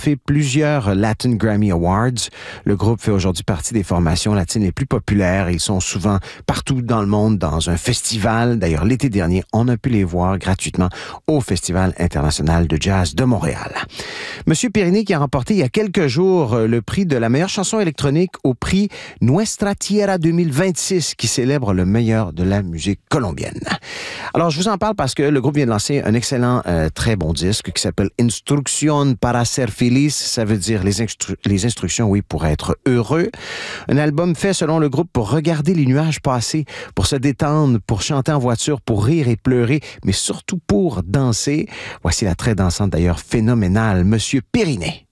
trophée plusieurs Latin Grammy Awards. Le groupe fait aujourd'hui partie des formations latines les plus populaires. Ils sont souvent partout dans le monde dans un festival. D'ailleurs, l'été dernier, on a pu les voir gratuitement au Festival international de jazz de Montréal. Monsieur Pierini qui a remporté il y a quelques jours le prix de la meilleure chanson électronique au prix Nuestra Tierra 2026 qui célèbre le meilleur de la musique colombienne. Alors, je vous en parle parce que le groupe vient de lancer un excellent, très bon disque qui s'appelle Instrucción para ser feliz. Ça veut dire les instructions, oui, pour être heureux. Un album fait, selon le groupe, pour regarder les nuages passer, pour se détendre, pour chanter en voiture, pour rire et pleurer, mais surtout pour danser. Voici la très dansante, d'ailleurs, phénoménale, Monsieur Pierini.